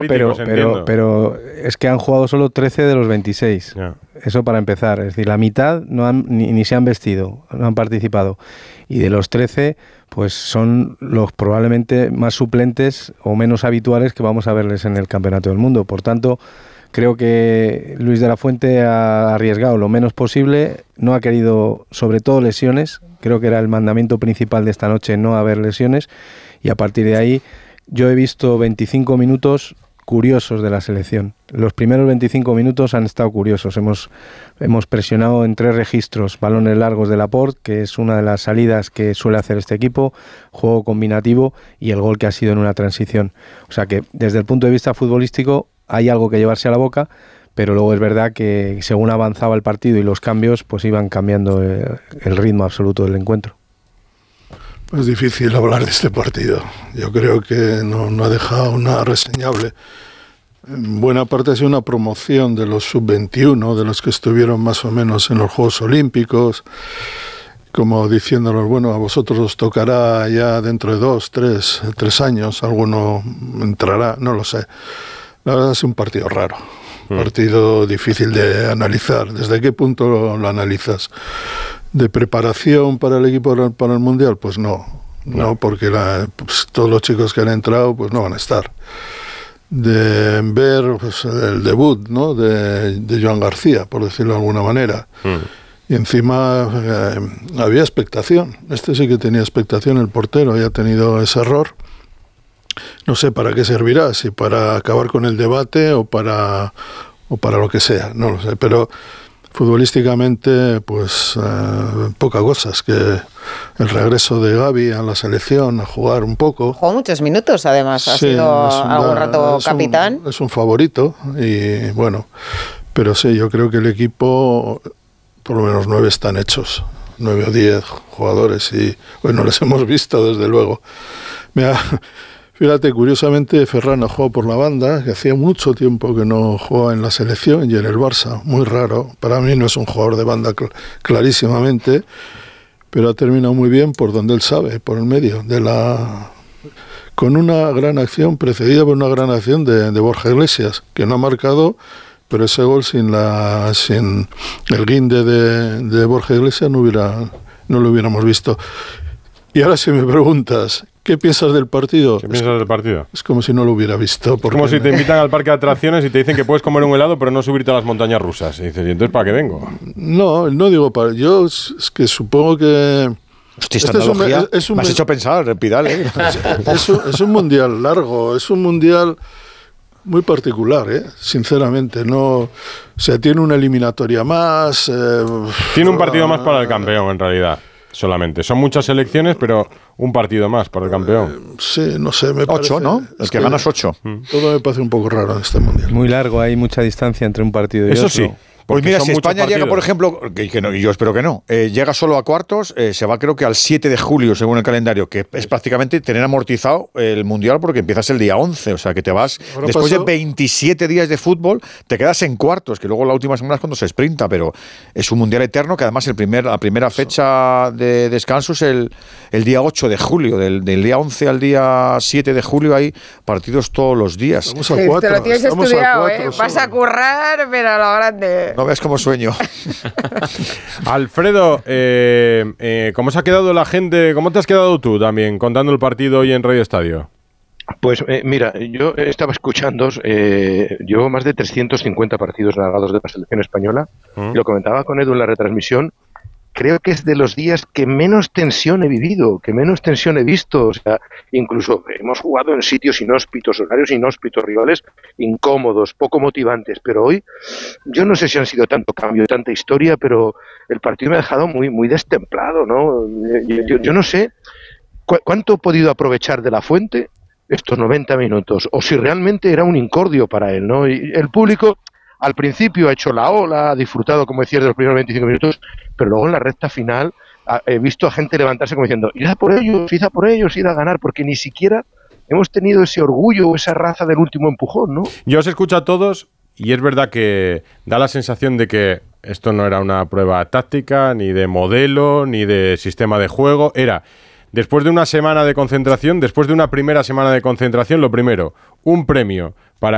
Pero es que han jugado solo 13 de los 26. Yeah. Eso para empezar. Es decir, la mitad ni se han vestido, no han participado. Y de los 13, pues son los probablemente más suplentes o menos habituales que vamos a verles en el Campeonato del Mundo. Por tanto, creo que Luis de la Fuente ha arriesgado lo menos posible, no ha querido, sobre todo lesiones. Creo que era el mandamiento principal de esta noche, no haber lesiones. Y a partir de ahí, yo he visto 25 minutos curiosos de la selección. Los primeros 25 minutos han estado curiosos. Hemos presionado en 3 registros, balones largos de Laporte, que es una de las salidas que suele hacer este equipo, juego combinativo y el gol que ha sido en una transición. O sea que desde el punto de vista futbolístico hay algo que llevarse a la boca, pero luego es verdad que según avanzaba el partido y los cambios, pues iban cambiando el ritmo absoluto del encuentro. Es difícil hablar de este partido. Yo creo que no ha dejado nada reseñable. En buena parte ha sido una promoción de los sub-21, de los que estuvieron más o menos en los Juegos Olímpicos, como diciéndonos, bueno, a vosotros os tocará ya dentro de 2, 3 años, alguno entrará, no lo sé. La verdad es un partido raro, un partido difícil de analizar. ¿Desde qué punto lo analizas? ¿De preparación para el equipo para el Mundial? Pues no, porque pues todos los chicos que han entrado pues no van a estar. De ver pues, el debut, ¿no? de Joan García, por decirlo de alguna manera. Y encima había expectación. Este sí que tenía expectación, el portero había tenido ese error. No sé para qué servirá, si para acabar con el debate o para lo que sea, no lo sé, pero futbolísticamente, pues poca cosa. Es que el regreso de Gavi a la selección a jugar un poco. Jugó muchos minutos, además. Ha sido algún rato capitán. Es un favorito y bueno, pero sí, yo creo que el equipo, por lo menos 9 están hechos. 9 o 10 jugadores y bueno, les hemos visto desde luego. Fíjate, curiosamente Ferran ha jugado por la banda, que hacía mucho tiempo que no jugaba en la selección y en el Barça, muy raro. Para mí no es un jugador de banda clarísimamente, pero ha terminado muy bien por donde él sabe, por el medio, con una gran acción, precedida por una gran acción de Borja Iglesias, que no ha marcado, pero ese gol sin el guinde de Borja Iglesias no lo hubiéramos visto. Y ahora si me preguntas, ¿qué piensas del partido? ¿Qué piensas del partido? Es como si no lo hubiera visto. Es como si te invitan al parque de atracciones y te dicen que puedes comer un helado pero no subirte a las montañas rusas. Y dices, ¿y entonces para qué vengo? No digo para... Yo es que supongo que... Hostia, esta analogía me has hecho pensar, Pidal, ¿eh? Es un mundial largo, es un mundial muy particular, sinceramente. No, o sea, tiene una eliminatoria más... tiene un partido más para el campeón, en realidad. Solamente. Son muchas selecciones, pero un partido más para el campeón. Sí, no sé, me 8, parece... ¿no? El que ganas 8. Todo me parece un poco raro en este mundial. Muy largo, hay mucha distancia entre un partido y otro. Eso sí. Pues mira, si España llega, por ejemplo, que no, y yo espero que no, llega solo a cuartos, se va creo que al 7 de julio, según el calendario, que es prácticamente tener amortizado el Mundial porque empiezas el día 11, o sea que te vas, ahora después de 27 días de fútbol, te quedas en cuartos, que luego la última semana es cuando se sprinta, pero es un Mundial eterno que además la primera fecha de descanso es el día 8 de julio, del día 11 al día 7 de julio hay partidos todos los días. Estamos a 4, te lo tienes estudiado, vas a currar, pero a lo grande. No ves como sueño. Alfredo, ¿cómo se ha quedado la gente? ¿Cómo te has quedado tú también contando el partido hoy en Radio Estadio? Pues mira, yo estaba escuchando, llevo más de 350 partidos narrados de la selección española, y lo comentaba con Edu en la retransmisión. Creo que es de los días que menos tensión he vivido, que menos tensión he visto. O sea, incluso hemos jugado en sitios inhóspitos, horarios inhóspitos, rivales incómodos, poco motivantes. Pero hoy, yo no sé si han sido tanto cambio, tanta historia, pero el partido me ha dejado muy, muy destemplado, ¿no? Yo no sé cuánto he podido aprovechar de la Fuente estos 90 minutos, o si realmente era un incordio para él, ¿no? Y el público... Al principio ha hecho la ola, ha disfrutado, como decías, de los primeros 25 minutos, pero luego en la recta final he visto a gente levantarse como diciendo, id a por ellos, id a ganar, porque ni siquiera hemos tenido ese orgullo o esa raza del último empujón, ¿no? Yo os escucho a todos y es verdad que da la sensación de que esto no era una prueba táctica, ni de modelo, ni de sistema de juego, era... Después de una semana de concentración, después de una primera semana de concentración, lo primero, un premio para